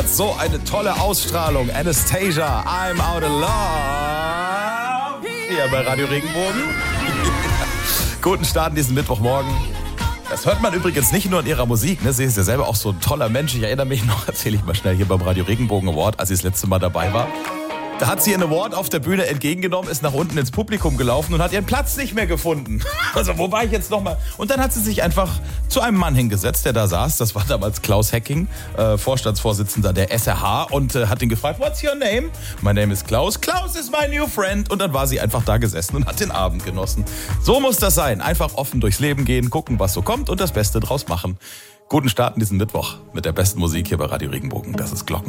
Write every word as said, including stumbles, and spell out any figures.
hat so eine tolle Ausstrahlung. Anastasia, I'm out of love. Hier bei Radio Regenbogen. Guten Start in diesen Mittwochmorgen. Das hört man übrigens nicht nur in ihrer Musik, ne? Sie ist ja selber auch so ein toller Mensch. Ich erinnere mich noch, erzähle ich mal schnell, hier beim Radio Regenbogen Award, als sie das letzte Mal dabei war. Da hat sie ihren Award auf der Bühne entgegengenommen, ist nach unten ins Publikum gelaufen und hat ihren Platz nicht mehr gefunden. Also wo war ich jetzt nochmal? Und dann hat sie sich einfach zu einem Mann hingesetzt, der da saß. Das war damals Klaus Hecking, äh, Vorstandsvorsitzender der S R H, und äh, hat ihn gefragt, what's your name? My name is Klaus. Klaus is my new friend. Und dann war sie einfach da gesessen und hat den Abend genossen. So muss das sein. Einfach offen durchs Leben gehen, gucken, was so kommt und das Beste draus machen. Guten Start in diesen Mittwoch mit der besten Musik hier bei Radio Regenbogen. Das ist Glocken.